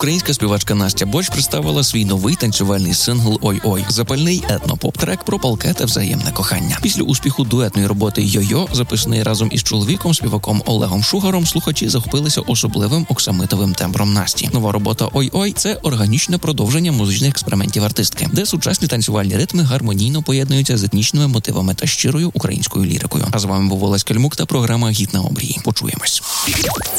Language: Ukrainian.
Українська співачка Настя Боч представила свій новий танцювальний сингл «Ой-ой». Запальний етно-поп-трек про палке та взаємне кохання. Після успіху дуетної роботи «Йо-йо», записаної разом із чоловіком, співаком Олегом Шугаром, слухачі захопилися особливим оксамитовим тембром Насті. Нова робота «Ой-ой» – це органічне продовження музичних експериментів артистки, де сучасні танцювальні ритми гармонійно поєднуються з етнічними мотивами та щирою українською лірикою. А з вами був Олесь Кальмук та програма «Гід на обрії». Почуємось.